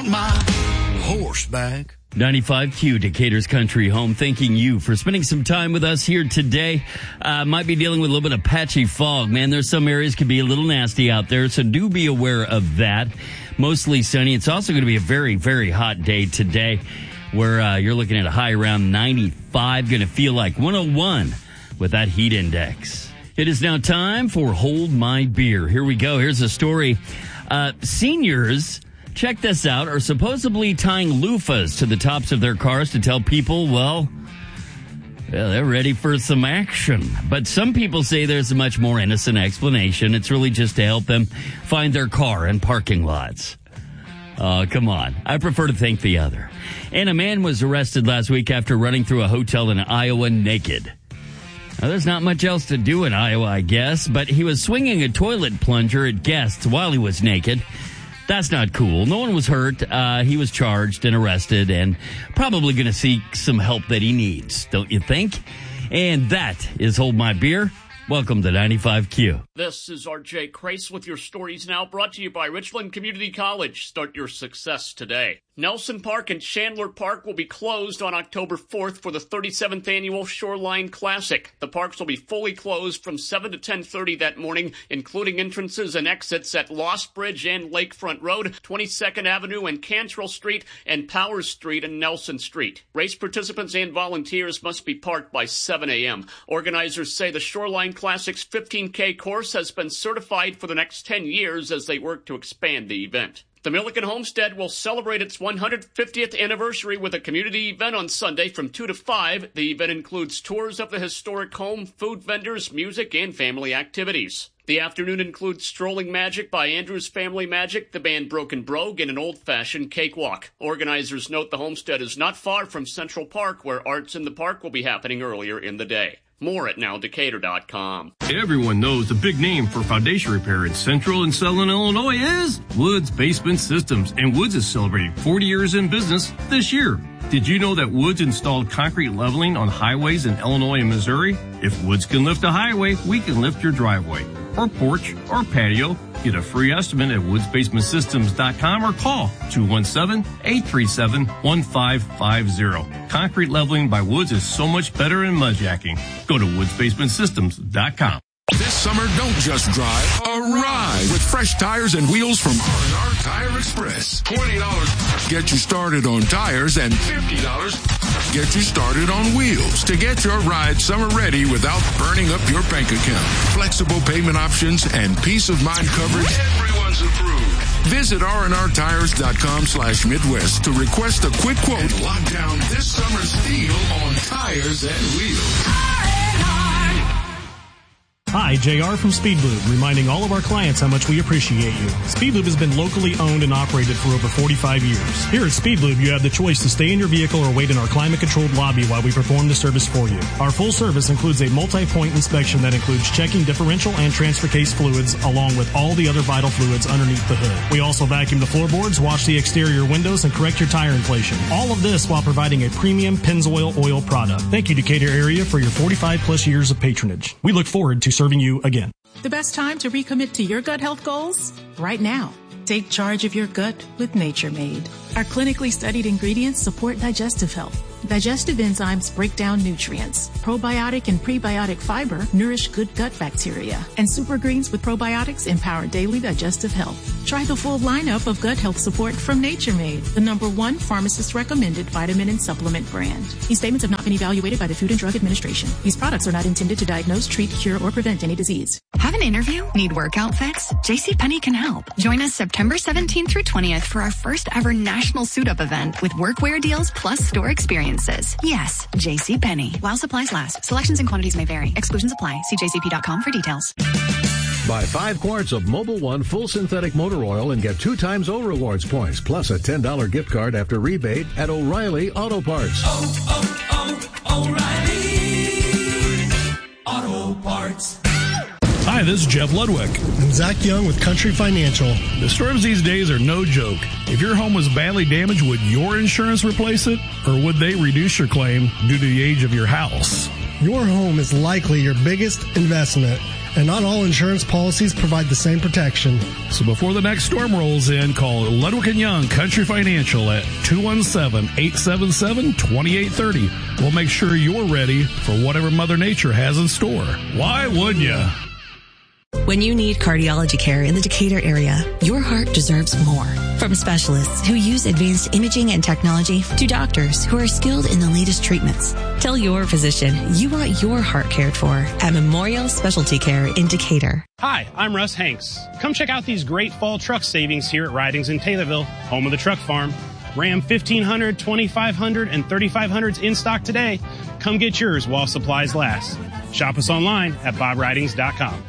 my horseback. 95Q, Decatur's country home, thanking you for spending some time with us here today. Might be dealing with a little bit of patchy fog, man. There's some areas could be a little nasty out there, so do be aware of that. Mostly sunny. It's also going to be a very, very hot day today, where you're looking at a high around 95, going to feel like 101 with that heat index. It is now time for Hold My Beer. Here we go. Here's a story. Seniors, check this out, are supposedly tying loofahs to the tops of their cars to tell people, well, they're ready for some action. But some people say there's a much more innocent explanation. It's really just to help them find their car in parking lots. Oh, come on. I prefer to think the other. And a man was arrested last week after running through a hotel in Iowa naked. Now, there's not much else to do in Iowa, I guess, but he was swinging a toilet plunger at guests while he was naked. That's not cool. No one was hurt. He was charged and arrested and probably going to seek some help that he needs, don't you think? And that is Hold My Beer. Welcome to 95Q. This is R.J. Crace with your stories now, brought to you by Richland Community College. Start your success today. Nelson Park and Chandler Park will be closed on October 4th for the 37th Annual Shoreline Classic. The parks will be fully closed from 7 to 10:30 that morning, including entrances and exits at Lost Bridge and Lakefront Road, 22nd Avenue and Cantrell Street, and Powers Street and Nelson Street. Race participants and volunteers must be parked by 7 a.m. Organizers say the Shoreline Classic's 15K course has been certified for the next 10 years as they work to expand the event. The Milliken Homestead will celebrate its 150th anniversary with a community event on Sunday from 2 to 5. The event includes tours of the historic home, food vendors, music, and family activities. The afternoon includes Strolling Magic by Andrews Family Magic, the band Broken Brogue, and an old-fashioned cakewalk. Organizers note the homestead is not far from Central Park, where Arts in the Park will be happening earlier in the day. More at nowdecatur.com. Everyone knows the big name for foundation repair in Central and Southern Illinois is Woods Basement Systems, and Woods is celebrating 40 years in business this year. Did you know that Woods installed concrete leveling on highways in Illinois and Missouri? If Woods can lift a highway, we can lift your driveway or porch or patio. Get a free estimate at woodsbasementsystems.com or call 217-837-1550. Concrete leveling by Woods is so much better than mudjacking. Go to woodsbasementsystems.com. This summer, don't just drive, arrive with fresh tires and wheels from R&R Tire Express. $20 get you started on tires and $50 get you started on wheels to get your ride summer ready without burning up your bank account. Flexible payment options and peace of mind coverage. Everyone's approved. Visit rnrtires.com/Midwest to request a quick quote and lock down this summer's deal on tires and wheels. Hi, JR from Speed Lube, reminding all of our clients how much we appreciate you. Speed Lube has been locally owned and operated for over 45 years. Here at Speed Lube, you have the choice to stay in your vehicle or wait in our climate-controlled lobby while we perform the service for you. Our full service includes a multi-point inspection that includes checking differential and transfer case fluids, along with all the other vital fluids underneath the hood. We also vacuum the floorboards, wash the exterior windows, and correct your tire inflation. All of this while providing a premium Pennzoil oil product. Thank you, Decatur area, for your 45-plus years of patronage. We look forward to serving you again. The best time to recommit to your gut health goals? Right now. Take charge of your gut with Nature Made. Our clinically studied ingredients support digestive health. Digestive enzymes break down nutrients. Probiotic and prebiotic fiber nourish good gut bacteria. And super greens with probiotics empower daily digestive health. Try the full lineup of gut health support from Nature Made, the #1 pharmacist-recommended vitamin and supplement brand. These statements have not been evaluated by the Food and Drug Administration. These products are not intended to diagnose, treat, cure, or prevent any disease. Have an interview? Need work outfits? JCPenney can help. Join us September 17th through 20th for our first ever national suit-up event with workwear deals plus store experiences. Yes, JCPenney. While supplies last. Selections and quantities may vary. Exclusions apply. See jcp.com for details. Buy 5 quarts of Mobil 1 full synthetic motor oil and get 2 times O Rewards points, plus a $10 gift card after rebate at O'Reilly Auto Parts. O'Reilly Auto Parts. Hi, this is Jeff Ludwig. I'm Zach Young with Country Financial. The storms these days are no joke. If your home was badly damaged, would your insurance replace it? Or would they reduce your claim due to the age of your house? Your home is likely your biggest investment, and not all insurance policies provide the same protection. So before the next storm rolls in, call Ludwig & Young Country Financial at 217-877-2830. We'll make sure you're ready for whatever Mother Nature has in store. Why wouldn't you? When you need cardiology care in the Decatur area, your heart deserves more. From specialists who use advanced imaging and technology to doctors who are skilled in the latest treatments. Tell your physician you want your heart cared for at Memorial Specialty Care in Decatur. Hi, I'm Russ Hanks. Come check out these great fall truck savings here at Ridings in Taylorville, home of the truck farm. Ram 1500, 2500, and 3500s in stock today. Come get yours while supplies last. Shop us online at bobridings.com.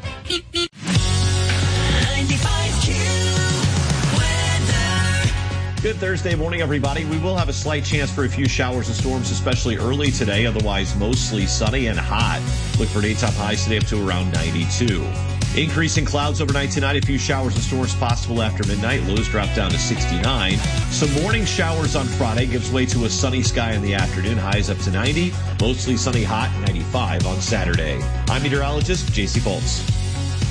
Good Thursday morning, everybody. We will have a slight chance for a few showers and storms, especially early today. Otherwise, mostly sunny and hot. Look for daytime highs today up to around 92. Increasing clouds overnight tonight. A few showers and storms possible after midnight. Lows drop down to 69. Some morning showers on Friday gives way to a sunny sky in the afternoon. Highs up to 90. Mostly sunny, hot, 95 on Saturday. I'm meteorologist J.C. Bolts.